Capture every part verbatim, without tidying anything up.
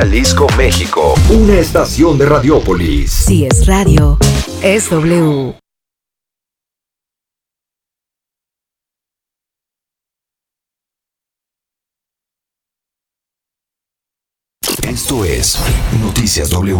Jalisco, México. Una estación de Radiópolis. Si es radio, es W. Esto es Noticias W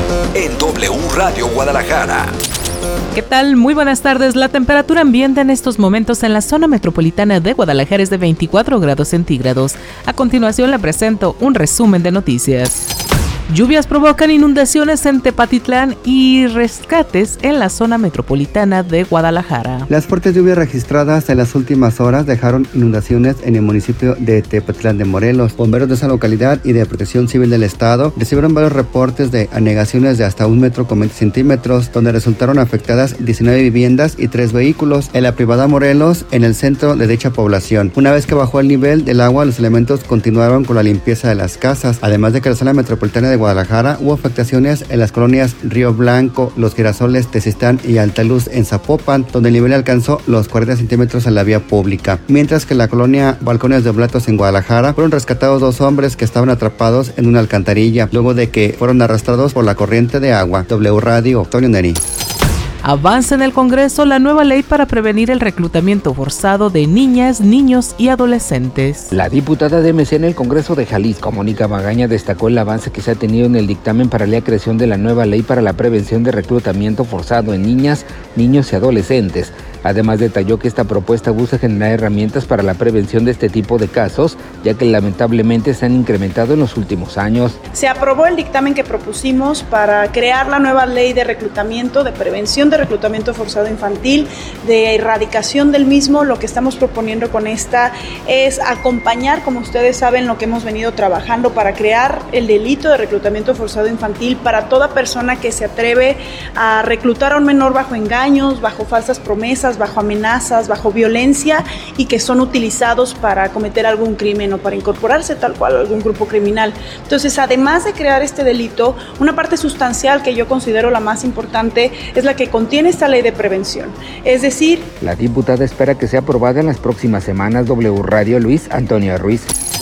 en W Radio Guadalajara. ¿Qué tal? Muy buenas tardes. La temperatura ambiente en estos momentos en la zona metropolitana de Guadalajara es de veinticuatro grados centígrados. A continuación le presento un resumen de noticias. Lluvias provocan inundaciones en Tepatitlán y rescates en la zona metropolitana de Guadalajara. Las fuertes lluvias registradas en las últimas horas dejaron inundaciones en el municipio de Tepatitlán de Morelos. Bomberos de esa localidad y de Protección Civil del Estado recibieron varios reportes de anegaciones de hasta un metro con veinte centímetros, donde resultaron afectadas diecinueve viviendas y tres vehículos en la privada Morelos, en el centro de dicha población. Una vez que bajó el nivel del agua, los elementos continuaron con la limpieza de las casas, además de que la zona metropolitana de Guadalajara hubo afectaciones en las colonias Río Blanco, Los Girasoles, Tezistán y Altaluz en Zapopan, donde el nivel alcanzó los cuarenta centímetros en la vía pública, mientras que en la colonia Balcones de Oblatos en Guadalajara fueron rescatados dos hombres que estaban atrapados en una alcantarilla, luego de que fueron arrastrados por la corriente de agua. W Radio, Antonio Neri. Avanza en el Congreso la nueva ley para prevenir el reclutamiento forzado de niñas, niños y adolescentes. La diputada de M C en el Congreso de Jalisco, Mónica Magaña, destacó el avance que se ha tenido en el dictamen para la creación de la nueva ley para la prevención de reclutamiento forzado en niñas, niños y adolescentes. Además, detalló que esta propuesta busca generar herramientas para la prevención de este tipo de casos, ya que lamentablemente se han incrementado en los últimos años. Se aprobó el dictamen que propusimos para crear la nueva ley de reclutamiento, de prevención de reclutamiento forzado infantil, de erradicación del mismo. Lo que estamos proponiendo con esta es acompañar, como ustedes saben, lo que hemos venido trabajando para crear el delito de reclutamiento forzado infantil para toda persona que se atreve a reclutar a un menor bajo engaños, bajo falsas promesas, bajo amenazas, bajo violencia y que son utilizados para cometer algún crimen o para incorporarse tal cual a algún grupo criminal. Entonces, además de crear este delito, una parte sustancial que yo considero la más importante es la que contiene esta ley de prevención. Es decir, la diputada espera que sea aprobada en las próximas semanas. W Radio, Luis Antonio Ruiz.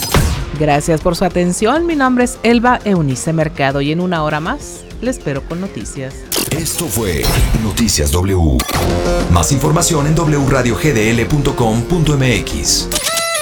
Gracias por su atención. Mi nombre es Elba Eunice Mercado y en una hora más le espero con noticias. Esto fue Noticias W. Más información en w radio g d l punto com punto m x.